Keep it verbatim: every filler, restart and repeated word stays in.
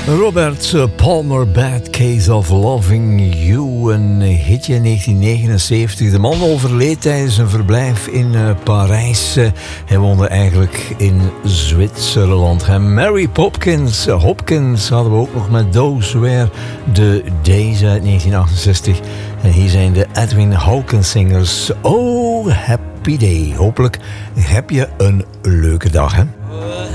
Robert Palmer, Bad Case of Loving You, een hitje in negentien negenenzeventig. De man overleed tijdens een verblijf in uh, Parijs. Uh, hij woonde eigenlijk in Zwitserland. En Mary Popkins, uh, Hopkins hadden we ook nog met Those Were the Days uit negentien achtenzestig. En hier zijn de Edwin Hawkins Singers. Oh, happy day. Hopelijk heb je een leuke dag, hè?